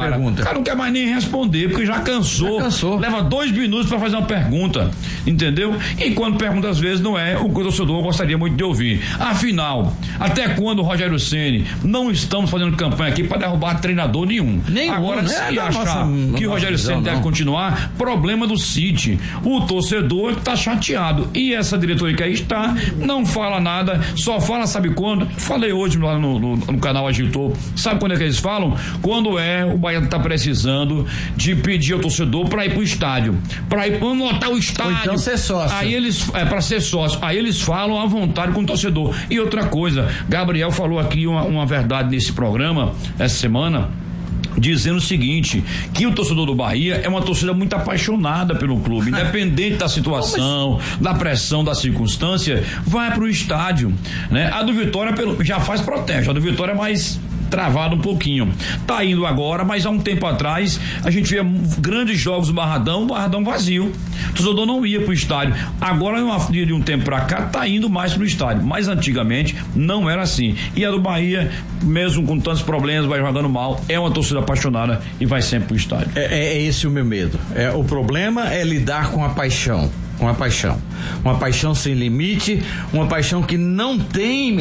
pergunta. O cara não quer mais nem responder, porque já cansou. Leva 2 minutos para fazer uma pergunta, entendeu? E quando pergunta, às vezes, não é o que o torcedor gostaria muito de ouvir. Afinal, até quando o Rogério Ceni não estamos fazendo campanha aqui para derrubar treinador nenhum? Agora, se achar que o Rogério Ceni deve continuar, problema do City. O torcedor está chateado. E essa diretoria que aí está, não fala nada, só fala, sabe quando? Falei hoje lá no canal Agitou. Sabe quando é que eles falam? Quando o Bahia está precisando de pedir ao torcedor para ir pro estádio. Para ir para lotar o estádio. Ou então ser sócio. Aí eles, para ser sócio. Aí eles falam à vontade com o torcedor. E outra coisa, Gabriel falou aqui uma verdade nesse programa, essa semana, dizendo o seguinte, que o torcedor do Bahia é uma torcida muito apaixonada pelo clube, independente da situação, da pressão, da circunstância, vai pro estádio, né? A do Vitória já faz protesto, a do Vitória é mais travado um pouquinho, tá indo agora, mas há um tempo atrás a gente via grandes jogos do Barradão vazio, o torcedor não ia pro estádio. Agora de um tempo pra cá tá indo mais pro estádio, mas antigamente não era assim. E a do Bahia, mesmo com tantos problemas, vai jogando mal, é uma torcida apaixonada e vai sempre pro estádio. É esse o meu medo. O problema é lidar com a paixão. Uma paixão sem limite, uma paixão que não tem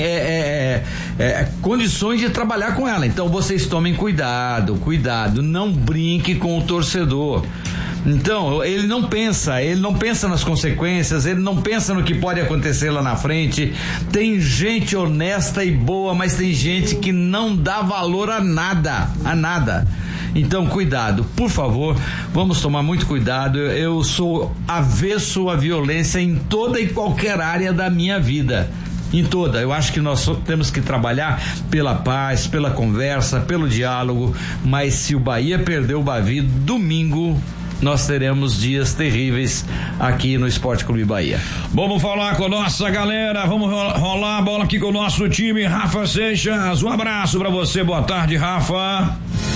condições de trabalhar com ela. Então vocês tomem cuidado, não brinque com o torcedor. Então, ele não pensa nas consequências, ele não pensa no que pode acontecer lá na frente. Tem gente honesta e boa, mas tem gente que não dá valor a nada. Então, cuidado, por favor, vamos tomar muito cuidado. Eu sou avesso à violência em toda e qualquer área da minha vida. Em toda, eu acho que nós temos que trabalhar pela paz, pela conversa, pelo diálogo, mas se o Bahia perder o Bavi, domingo nós teremos dias terríveis aqui no Esporte Clube Bahia. Vamos falar com a nossa galera, vamos rolar a bola aqui com o nosso time. Rafa Seixas, um abraço pra você, boa tarde, Rafa.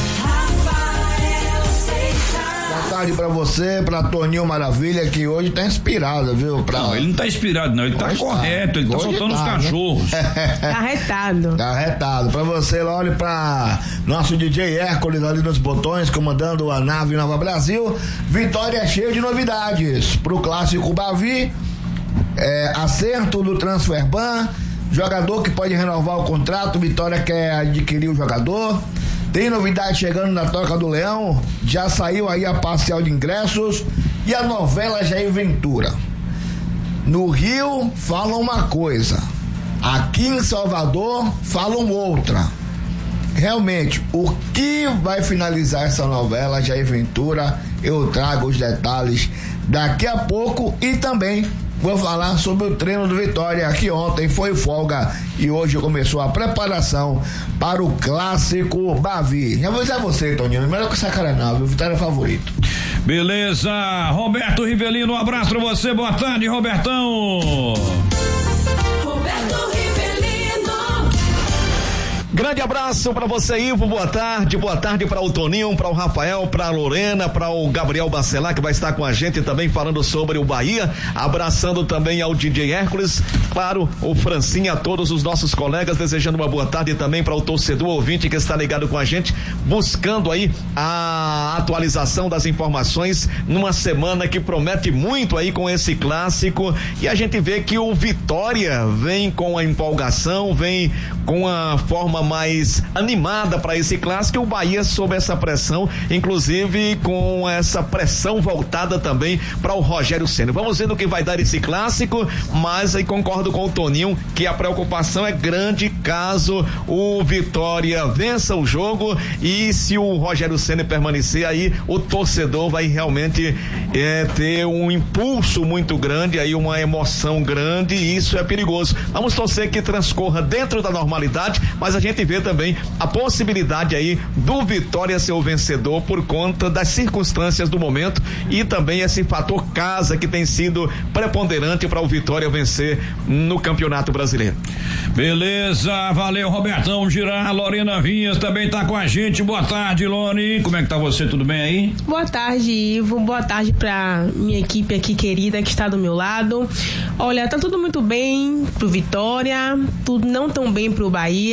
Boa tarde pra você, pra Toninho Maravilha, que hoje tá inspirado, viu? Não, ele não tá inspirado não, ele tá correto, ele tá soltando os cachorros. Tá arretado. Pra você, olha pra nosso DJ Hércules ali nos botões, comandando a nave Nova Brasil. Vitória cheia de novidades pro clássico Bavi, acerto do Transferban, jogador que pode renovar o contrato, Vitória quer adquirir o jogador. Tem novidade chegando na Toca do Leão, já saiu aí a parcial de ingressos e a novela Jair Ventura. No Rio falam uma coisa, aqui em Salvador falam outra. Realmente, o que vai finalizar essa novela Jair Ventura, eu trago os detalhes daqui a pouco e também vou falar sobre o treino do Vitória, que ontem foi folga e hoje começou a preparação para o clássico Bavi. Já vou dizer a você, Toninho, melhor que essa cara não, viu? Vitória é favorito. Beleza, Roberto Rivelino, um abraço pra você, boa tarde, Robertão. Grande abraço pra você, Ivo, boa tarde pra o Toninho, pra o Rafael, pra Lorena, pra o Gabriel Bacelar, que vai estar com a gente também falando sobre o Bahia, abraçando também ao DJ Hércules, claro, o Francinha, a todos os nossos colegas, desejando uma boa tarde também para o torcedor ouvinte que está ligado com a gente, buscando aí a atualização das informações numa semana que promete muito aí com esse clássico, e a gente vê que o Vitória vem com a empolgação, vem com a forma mais animada para esse clássico, e o Bahia sob essa pressão, inclusive com essa pressão voltada também para o Rogério Ceni. Vamos ver no que vai dar esse clássico, mas aí concordo com o Toninho que a preocupação é grande caso o Vitória vença o jogo, e se o Rogério Ceni permanecer aí, o torcedor vai realmente ter um impulso muito grande, aí uma emoção grande, e isso é perigoso. Vamos torcer que transcorra dentro da normalidade, mas a gente vê também a possibilidade aí do Vitória ser o vencedor por conta das circunstâncias do momento, e também esse fator casa que tem sido preponderante para o Vitória vencer no Campeonato Brasileiro. Beleza, valeu, Robertão Girard. Lorena Vinhas também tá com a gente, boa tarde, Lone, como é que tá você, tudo bem aí? Boa tarde, Ivo, boa tarde pra minha equipe aqui querida que está do meu lado. Olha, tá tudo muito bem pro Vitória, tudo não tão bem pro Bahia.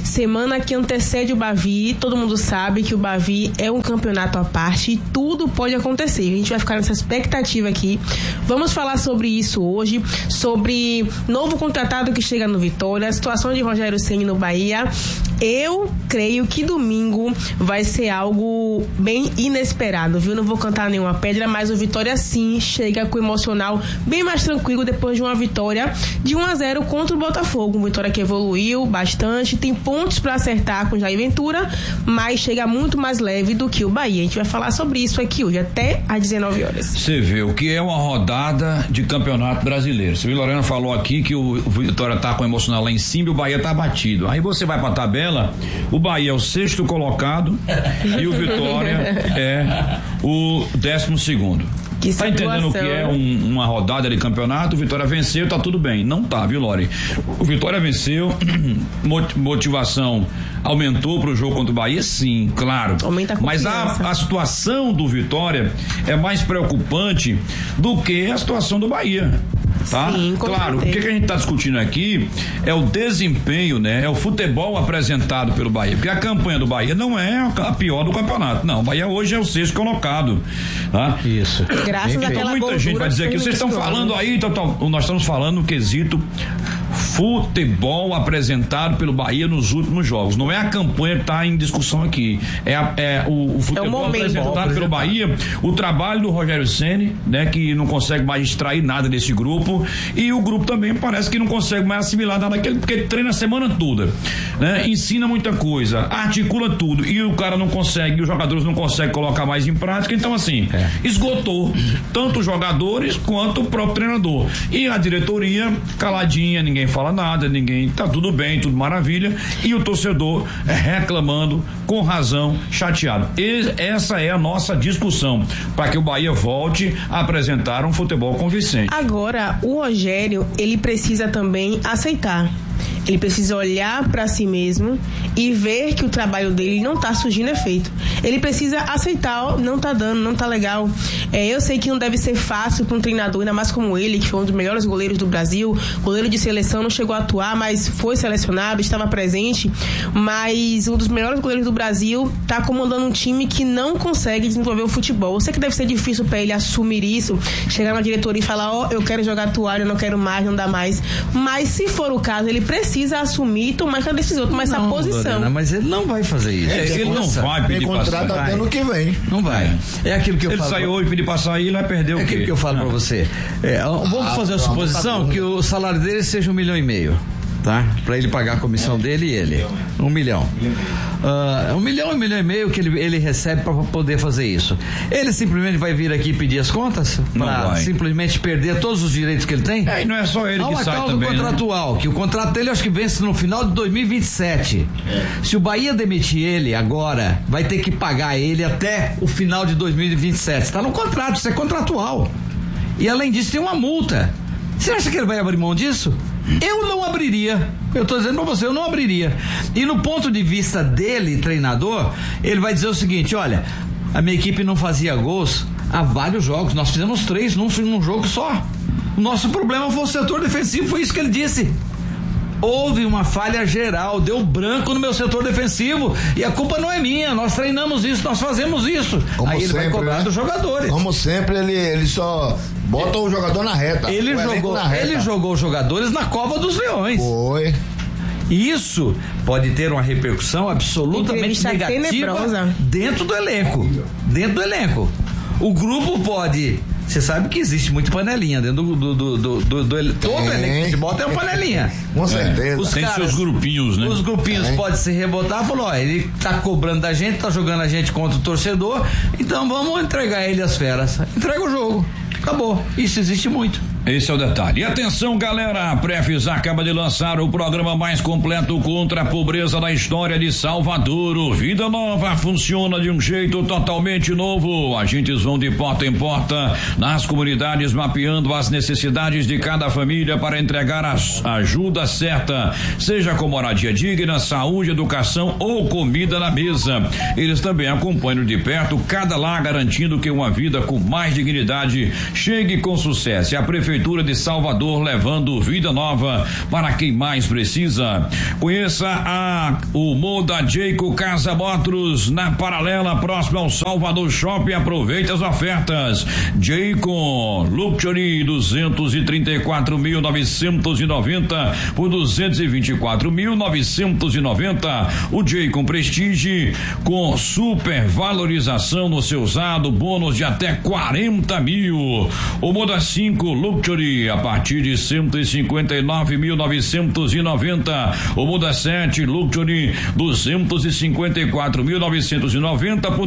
semana que antecede o Bavi, todo mundo sabe que o Bavi é um campeonato à parte e tudo pode acontecer. A gente vai ficar nessa expectativa aqui. Vamos falar sobre isso hoje, sobre novo contratado que chega no Vitória, a situação de Rogério Ceni no Bahia. Eu creio que domingo vai ser algo bem inesperado, viu? Não vou cantar nenhuma pedra, mas o Vitória sim chega com o emocional bem mais tranquilo depois de uma vitória de 1-0 contra o Botafogo. Uma vitória que evoluiu bastante, tem pontos para acertar com Jair Ventura, mas chega muito mais leve do que o Bahia. A gente vai falar sobre isso aqui hoje, até às 19 horas. Você vê o que é uma rodada de campeonato brasileiro. Você viu, Lorena falou aqui que o Vitória tá com o emocional lá em cima e o Bahia tá batido. Aí você vai pra tabela, o Bahia é o 6º colocado e o Vitória é o 12º. Tá entendendo o que é uma rodada de campeonato? O Vitória venceu, tá tudo bem. Não tá, viu, Lore? O Vitória venceu, motivação aumentou pro jogo contra o Bahia, sim, claro. Mas a situação do Vitória é mais preocupante do que a situação do Bahia. Tá? Sim, claro, o que a gente está discutindo aqui é o desempenho, né? É o futebol apresentado pelo Bahia, porque a campanha do Bahia não é a pior do campeonato, não. O Bahia hoje é o 6º colocado, tá? Isso. Graças àquela muita gente vai dizer que vocês estão falando aí, nós estamos falando no quesito futebol apresentado pelo Bahia nos últimos jogos. Não é a campanha que está em discussão aqui. É o futebol apresentado pelo Bahia, o trabalho do Rogério Ceni, né? Que não consegue mais extrair nada desse grupo, e o grupo também parece que não consegue mais assimilar nada daquele, porque ele treina a semana toda, né? Ensina muita coisa, articula tudo, e o cara não consegue, os jogadores não conseguem colocar mais em prática, então assim, esgotou tanto os jogadores quanto o próprio treinador. E a diretoria caladinha, ninguém fala nada, tá tudo bem, tudo maravilha, e o torcedor reclamando, com razão, chateado. Essa é a nossa discussão, para que o Bahia volte a apresentar um futebol convincente. Agora, o Rogério, ele precisa também aceitar. Ele precisa olhar para si mesmo e ver que o trabalho dele não tá surgindo efeito. Ele precisa aceitar, não tá dando, não tá legal. Eu sei que não deve ser fácil para um treinador, ainda mais como ele, que foi um dos melhores goleiros do Brasil, goleiro de seleção, não chegou a atuar, mas foi selecionado, estava presente, mas um dos melhores goleiros do Brasil tá comandando um time que não consegue desenvolver o futebol. Eu sei que deve ser difícil para ele assumir isso, chegar na diretoria e falar, eu quero jogar toalha, eu não quero mais, não dá mais. Mas se for o caso, ele precisa assumir e tomar essa decisão, tomar essa posição. Lorena, mas ele não vai fazer isso. Ele não vai pedir contrato até ano que vem. Não vai. É aquilo que eu falo. Ele saiu hoje e pedir pra sair, ele vai perder o quê? É aquilo que eu falo pra você. Vamos fazer a suposição que o salário dele seja 1,5 milhão. Tá? Pra ele pagar a comissão dele e ele. 1 milhão. 1 milhão, 1,5 milhão que ele recebe para poder fazer isso. Ele simplesmente vai vir aqui pedir as contas? Pra simplesmente perder todos os direitos que ele tem? E não é só ele que sai também. Há uma cláusula contratual, né? Que o contrato dele acho que vence no final de 2027. Se o Bahia demitir ele agora, vai ter que pagar ele até o final de 2027. Está no contrato, isso é contratual. E além disso tem uma multa. Você acha que ele vai abrir mão disso? Eu não abriria. Eu tô dizendo pra você, eu não abriria. E no ponto de vista dele, treinador, ele vai dizer o seguinte: olha, a minha equipe não fazia gols há vários jogos, nós fizemos 3 num jogo só. O nosso problema foi o setor defensivo, foi isso que ele disse. Houve uma falha geral, deu branco no meu setor defensivo e a culpa não é minha, nós treinamos isso, nós fazemos isso. Como aí ele sempre, vai cobrar dos jogadores. Como sempre, ele só bota o jogador na reta. Ele jogou os jogadores na cova dos leões. Foi. Isso pode ter uma repercussão absolutamente negativa tenebrosa dentro do elenco. O grupo pode. Você sabe que existe muito panelinha dentro todo elenco de bota é uma panelinha. Com certeza. Tem seus grupinhos, né? Os grupinhos podem se rebotar, falou, ele tá cobrando da gente, tá jogando a gente contra o torcedor, então vamos entregar ele as feras. Entrega o jogo. Acabou. Isso existe muito. Esse é o detalhe. E atenção, galera, a Prefis acaba de lançar o programa mais completo contra a pobreza da história de Salvador. O Vida Nova funciona de um jeito totalmente novo. Agentes vão de porta em porta nas comunidades, mapeando as necessidades de cada família para entregar a ajuda certa, seja com moradia digna, saúde, educação ou comida na mesa. Eles também acompanham de perto cada lar, garantindo que uma vida com mais dignidade Chegue com sucesso. É a Prefeitura de Salvador levando vida nova para quem mais precisa. Conheça o Moda Jayco Casa Motors na Paralela, próximo ao Salvador Shopping. Aproveite as ofertas. Jayco Luxury 234.990 por 224.990. O Jayco Prestige com super valorização no seu usado, bônus de até 40 mil. O Moda 5 Luxury a partir de 159.990. O Moda 7 Luxury 254.990 por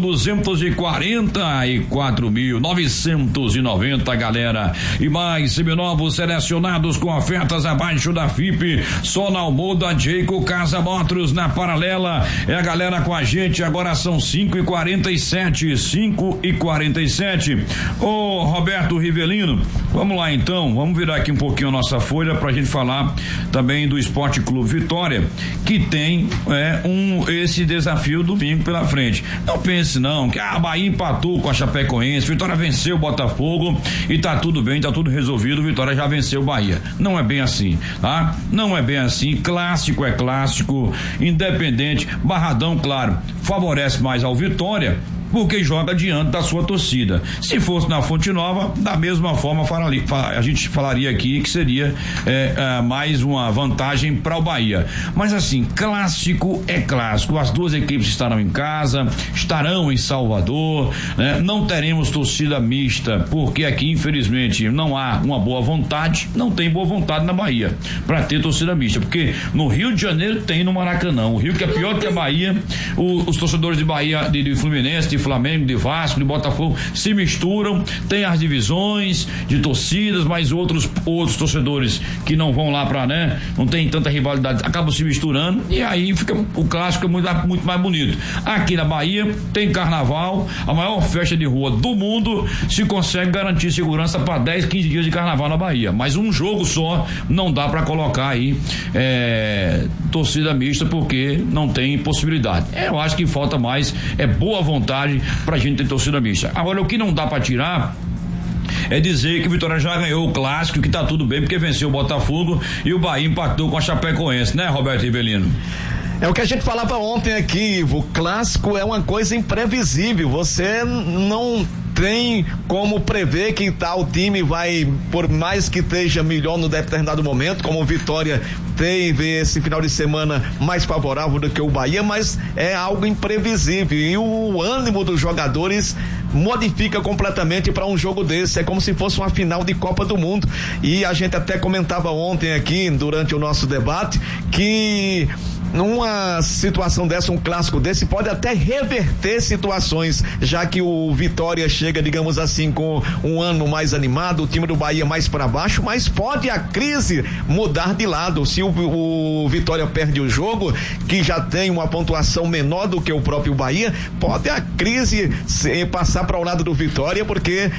244.990, galera. E mais seminovos selecionados com ofertas abaixo da FIP, só na Moda Jayco Casa Motors na Paralela. É a galera com a gente, agora são 5h47. Ô Roberto Rivelino, vamos lá então, vamos virar aqui um pouquinho a nossa folha pra gente falar também do Esporte Clube Vitória, que tem esse desafio domingo pela frente. Não pense não, que a Bahia empatou com a Chapecoense, Vitória venceu o Botafogo e tá tudo bem, tá tudo resolvido, Vitória já venceu o Bahia. Não é bem assim, tá? Não é bem assim, clássico é clássico, independente, Barradão, claro, favorece mais ao Vitória, porque joga diante da sua torcida. Se fosse na Fonte Nova, da mesma forma a gente falaria aqui que seria mais uma vantagem para o Bahia. Mas assim, clássico é clássico. As duas equipes estarão em casa, estarão em Salvador, né? Não teremos torcida mista, porque aqui infelizmente não há uma boa vontade, não tem boa vontade na Bahia para ter torcida mista, porque no Rio de Janeiro tem, no Maracanã, o Rio que é pior que a Bahia, os torcedores de Bahia, de Fluminense, de Flamengo, de Vasco, de Botafogo se misturam, tem as divisões de torcidas, mas outros torcedores que não vão lá pra, né, não tem tanta rivalidade, acabam se misturando e aí fica o clássico muito mais bonito. Aqui na Bahia tem carnaval, a maior festa de rua do mundo, se consegue garantir segurança para 10, 15 dias de carnaval na Bahia, mas um jogo só não dá para colocar aí torcida mista, porque não tem possibilidade. Eu acho que falta mais boa vontade pra gente ter torcida mista. Agora, o que não dá pra tirar é dizer que o Vitória já ganhou o clássico, que tá tudo bem porque venceu o Botafogo e o Bahia empatou com a Chapecoense, né, Roberto Rivelino? É o que a gente falava ontem aqui, o clássico é uma coisa imprevisível, você não tem como prever que tal time vai, por mais que esteja melhor no determinado momento, como o Vitória teve esse final de semana mais favorável do que o Bahia, mas é algo imprevisível e o ânimo dos jogadores modifica completamente para um jogo desse, é como se fosse uma final de Copa do Mundo. E a gente até comentava ontem aqui durante o nosso debate que numa situação dessa, um clássico desse pode até reverter situações, já que o Vitória chega, digamos assim, com um ano mais animado, o time do Bahia mais para baixo, mas pode a crise mudar de lado. Se o Vitória perde o jogo, que já tem uma pontuação menor do que o próprio Bahia, pode a crise passar para o lado do Vitória, porque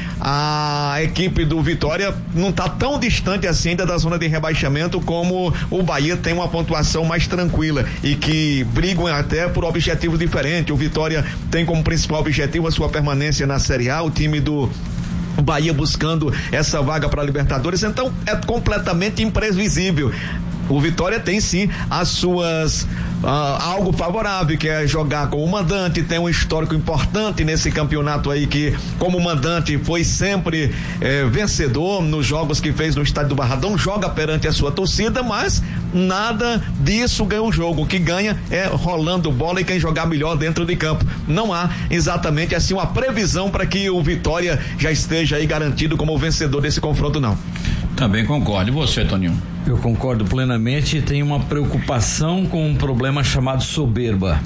a equipe do Vitória não está tão distante assim ainda da zona de rebaixamento como o Bahia, tem uma pontuação mais tranquila e que brigam até por objetivos diferentes. O Vitória tem como principal objetivo a sua permanência na Série A, o time do Bahia buscando essa vaga para a Libertadores, então é completamente imprevisível. O Vitória tem sim as suas algo favorável, que é jogar com o mandante, tem um histórico importante nesse campeonato aí, que como mandante foi sempre vencedor nos jogos que fez no estádio do Barradão, joga perante a sua torcida, mas nada disso ganha o jogo. O que ganha é rolando bola e quem jogar melhor dentro de campo. Não há exatamente assim uma previsão para que o Vitória já esteja aí garantido como o vencedor desse confronto, não. Também concordo. E você, Toninho? Eu concordo plenamente e tenho uma preocupação com um problema chamado soberba.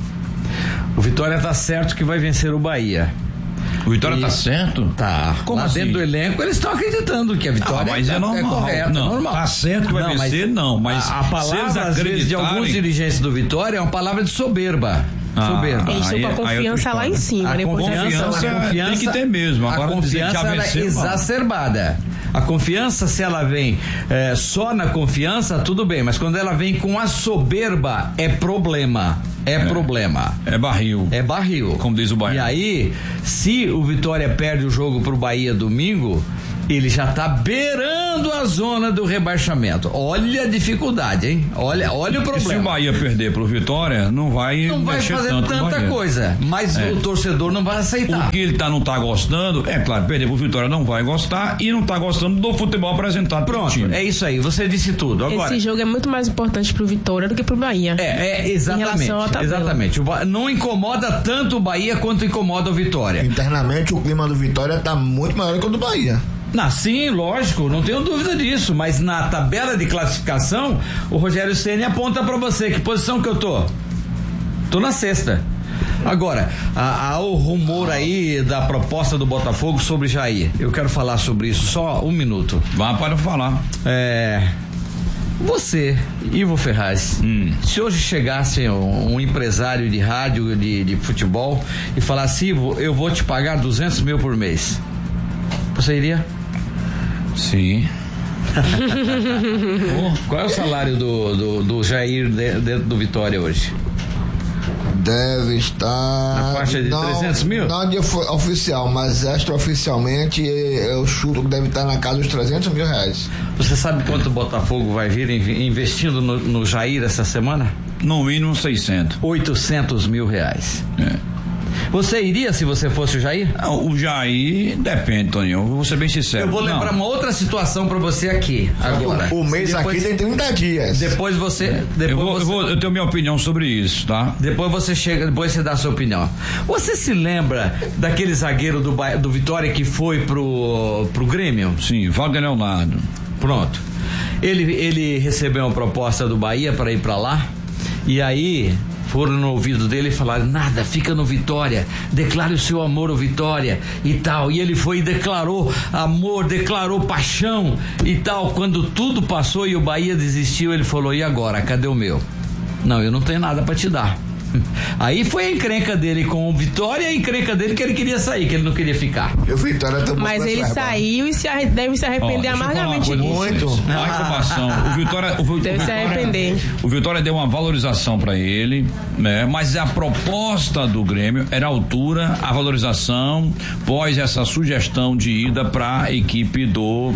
O Vitória tá certo que vai vencer o Bahia. O Vitória tá certo? Tá. Como lá assim? Dentro do elenco eles estão acreditando que a vitória mas é normal. correta, não, é normal. Tá certo que vai vencer, mas a palavra às vezes de alguns dirigentes do Vitória é uma palavra de soberba. Soberba. Eles estão com a confiança lá em cima, né? A confiança tem que ter mesmo. Agora, a confiança ela é exacerbada. A confiança, se ela vem só na confiança, tudo bem, mas quando ela vem com a soberba, é problema. Problema. É barril. É barril. Como diz o Bahia. E aí, se o Vitória perde o jogo pro Bahia domingo, Ele já tá beirando a zona do rebaixamento. Olha a dificuldade, hein? Olha o problema. E se o Bahia perder pro Vitória, não vai fazer tanta coisa, mas o torcedor não vai aceitar. O que ele não tá gostando, é claro, perder pro Vitória não vai gostar e não tá gostando do futebol apresentado pelo time. É isso aí, você disse tudo. Agora, esse jogo é muito mais importante pro Vitória do que pro Bahia. Exatamente. Exatamente. Não incomoda tanto o Bahia quanto incomoda o Vitória. Internamente, o clima do Vitória tá muito maior que o do Bahia. Sim, lógico, não tenho dúvida disso, mas na tabela de classificação, o Rogério Ceni aponta pra você, que posição que eu tô? Tô na 6ª. Agora, há o rumor aí da proposta do Botafogo sobre Jair. Eu quero falar sobre isso, só um minuto. Vá para falar. Você, Ivo Ferraz, se hoje chegasse um empresário de rádio, de futebol, e falasse, Ivo, eu vou te pagar 200 mil por mês, você iria? Sim. Qual é o salário do Jair dentro do Vitória hoje? Deve estar na faixa de 300 mil? Não de oficial, mas extraoficialmente eu chuto que deve estar na casa dos 300 mil reais. Você sabe quanto o Botafogo vai vir investindo no Jair essa semana? No mínimo 600. 800 mil reais. Você iria se você fosse o Jair? O Jair depende, Toninho. Eu vou ser bem sincero. Eu vou lembrar uma outra situação pra você aqui, agora. O mês aqui tem 30 dias. Depois você... Eu tenho minha opinião sobre isso, tá? Depois você dá a sua opinião. Você se lembra daquele zagueiro do Vitória que foi pro Grêmio? Sim, Wagner Leonardo. Pronto. Ele recebeu uma proposta do Bahia para ir pra lá, e aí... foram no ouvido dele e falaram, nada, fica no Vitória, declare o seu amor ao Vitória e tal, e ele foi e declarou amor, declarou paixão e tal. Quando tudo passou e o Bahia desistiu, ele falou, e agora, cadê o meu? Não, eu não tenho nada pra te dar. Aí foi a encrenca dele com o Vitória e a encrenca dele que ele queria sair, que ele não queria ficar. Mas ele saiu e deve se arrepender amargamente disso. Muito. A informação, o Vitória deve se arrepender. O Vitória deu uma valorização para ele, né? Mas a proposta do Grêmio era a altura, a valorização pós essa sugestão de ida para a equipe do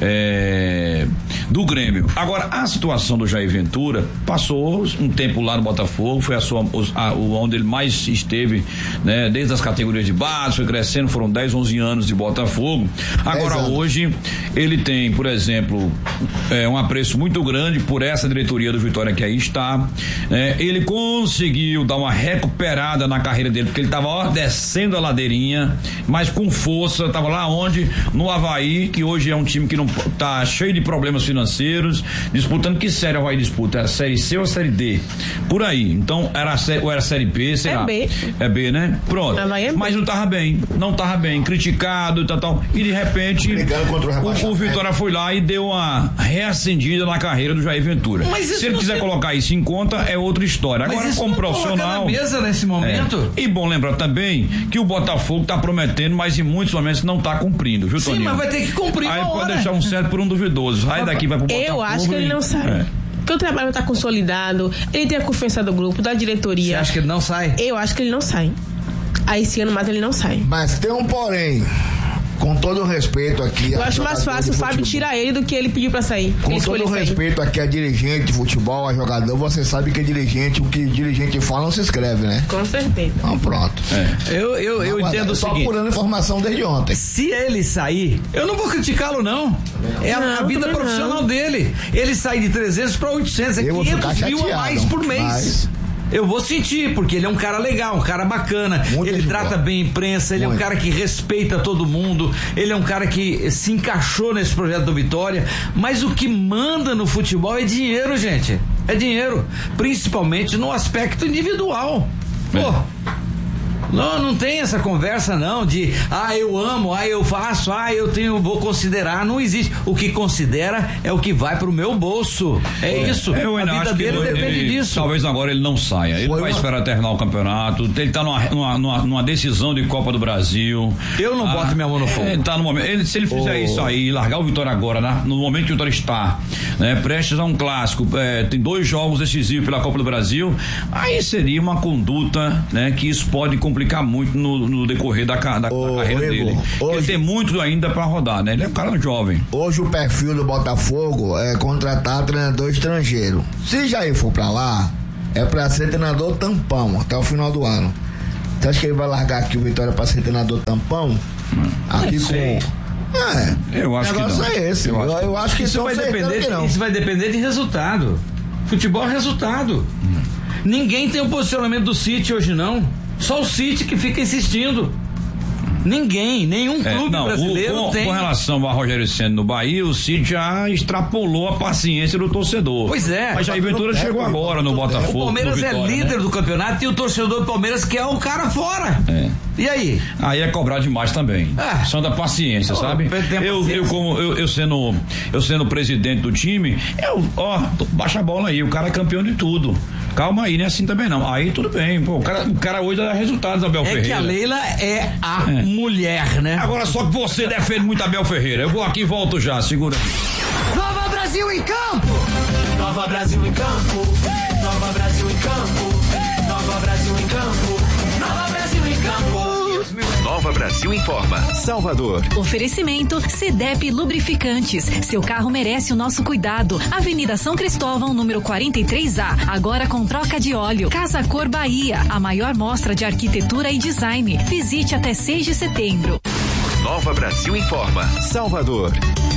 Grêmio. Agora, a situação do Jair Ventura passou um tempo lá no Botafogo, foi onde ele mais esteve, né? Desde as categorias de base, foi crescendo, foram 10, 11 anos de Botafogo. Agora hoje ele tem, por exemplo, um apreço muito grande por essa diretoria do Vitória que aí está, ele conseguiu dar uma recuperada na carreira dele, porque ele estava descendo a ladeirinha, mas com força, estava lá onde? No Avaí, que hoje é um time que não tá cheio de problemas financeiros, disputando, que série o Avaí disputa? É a série C ou a série D? Por aí. Então era a série B, será? É B. É B, né? Pronto. Mas não tava bem, criticado e tal. E de repente o Vitória foi lá e deu uma reacendida na carreira do Jair Ventura. Se ele quiser colocar isso em conta, é outra história. Agora, como profissional. Na mesa nesse momento. E bom lembrar também que o Botafogo tá prometendo, mas em muitos momentos não tá cumprindo, viu, Toninho? Sim, mas vai ter que cumprir. Aí pode deixar um certo por um duvidoso. Aí daqui vai pro Botafogo. Eu acho que ele não sai. Porque o trabalho está consolidado, ele tem a confiança do grupo, da diretoria. Você acha que ele não sai? Eu acho que ele não sai. Aí esse ano mais ele não sai. Mas tem um porém. Com todo o respeito aqui. Eu acho mais fácil o Fábio tirar ele do que ele pedir pra sair. Com todo o respeito aqui a dirigente de futebol, a jogador, você sabe que o que dirigente fala não se escreve, né? Com certeza. Então pronto. Eu entendo o seguinte. Só apurando informação desde ontem. Se ele sair, eu não vou criticá-lo não. É a vida profissional dele. Ele sai de 300 para 800, é 500 mil a mais por mês. Eu vou sentir, porque ele é um cara legal, um cara bacana, ele trata bem a imprensa, ele é um cara que respeita todo mundo, ele é um cara que se encaixou nesse projeto do Vitória, mas o que manda no futebol é dinheiro, gente, é dinheiro, principalmente no aspecto individual. Não tem essa conversa não de eu amo, eu faço, vou considerar, não existe. O que considera é o que vai pro meu bolso. Isso. A vida dele depende disso. Talvez agora ele não saia. Ele vai esperar terminar o campeonato. Ele tá numa decisão de Copa do Brasil. Eu não boto minha mão no fogo. Ele tá no momento. Se ele fizer isso aí, largar o Vitória agora, no momento que o Vitória está, prestes a um clássico, tem 2 jogos decisivos pela Copa do Brasil, aí seria uma conduta, que isso pode comprometer complicar muito no decorrer da carreira dele. Ele tem muito ainda pra rodar, né? Ele é um cara jovem. Hoje o perfil do Botafogo é contratar treinador estrangeiro. Se Jair for pra lá, é pra ser treinador tampão até o final do ano. Você acha que ele vai largar aqui o Vitória pra ser treinador tampão? Aqui com... eu acho que não. O negócio é esse. Eu acho que isso vai depender de resultado. Futebol é resultado. Ninguém tem o posicionamento do City hoje, não. Só o City que fica insistindo. Nenhum clube brasileiro tem. Com relação a Rogério Ceni no Bahia, o City já extrapolou a paciência do torcedor. Pois é. Mas Jair Ventura chegou agora no Botafogo. O Palmeiras Vitória, é líder do campeonato e o torcedor do Palmeiras quer o cara fora. E aí? Aí é cobrar demais também. Só da paciência, sabe? Eu sendo presidente do time, baixa a bola aí, o cara é campeão de tudo. Calma aí, não é assim também não. Aí tudo bem, pô, o cara hoje dá resultados, Abel Ferreira. É que a Leila é a mulher, né? Agora só que você defende muito Abel Ferreira. Eu vou aqui e volto já, segura. Nova Brasil em campo! Nova Brasil em campo! Nova Brasil em campo! Nova Brasil em campo! Nova Brasil em campo! Nova Brasil informa. Salvador. Oferecimento CDEP Lubrificantes. Seu carro merece o nosso cuidado. Avenida São Cristóvão, número 43A. Agora com troca de óleo. Casa Cor Bahia. A maior mostra de arquitetura e design. Visite até 6 de setembro. Nova Brasil informa. Salvador.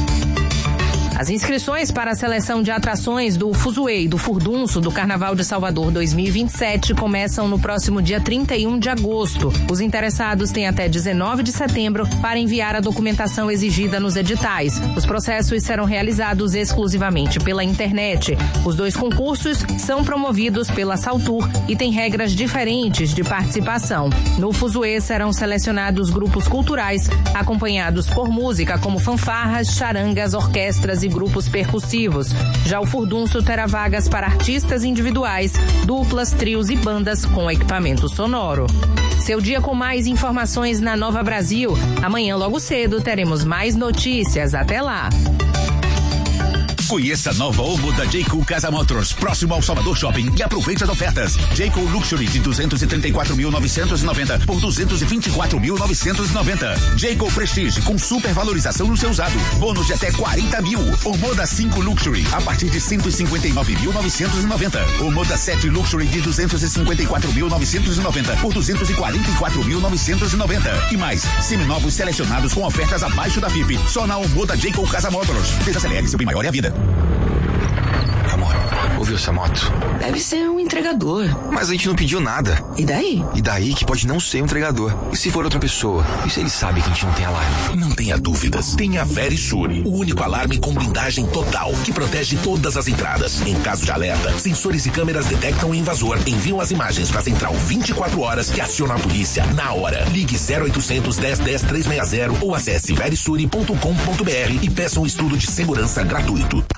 As inscrições para a seleção de atrações do Fuzuê e do Furdunço do Carnaval de Salvador 2027 começam no próximo dia 31 de agosto. Os interessados têm até 19 de setembro para enviar a documentação exigida nos editais. Os processos serão realizados exclusivamente pela internet. Os 2 concursos são promovidos pela Saltur e têm regras diferentes de participação. No Fuzuê serão selecionados grupos culturais acompanhados por música como fanfarras, charangas, orquestras e grupos percussivos. Já o Furdunço terá vagas para artistas individuais, duplas, trios e bandas com equipamento sonoro. Seu dia com mais informações na Nova Brasil. Amanhã logo cedo teremos mais notícias. Até lá. Conheça a nova Omo da Jayco Casa Motors, próximo ao Salvador Shopping, e aproveite as ofertas. Jayco Luxury de 234.990 por 224.990. Jayco Prestige com super valorização no seu usado. Bônus de até 40 mil. O Moda 5 Luxury a partir de 159.990. O Moda 7 Luxury de 254.990 por 244.990. E mais, seminovos selecionados com ofertas abaixo da FIP. Só na Omo da Jayco Casa Motors. Desacelere, seu bem maior é a vida. Amor, ouviu essa moto? Deve ser um entregador. Mas a gente não pediu nada. E daí? E daí que pode não ser um entregador. E se for outra pessoa? E se ele sabe que a gente não tem alarme? Não tenha dúvidas. Tenha a Verisur, o único alarme com blindagem total, que protege todas as entradas. Em caso de alerta, sensores e câmeras detectam o invasor, enviam as imagens para a central 24 horas que aciona a polícia na hora. Ligue 0800 10 10 360 ou acesse verisure.com.br e peça um estudo de segurança gratuito.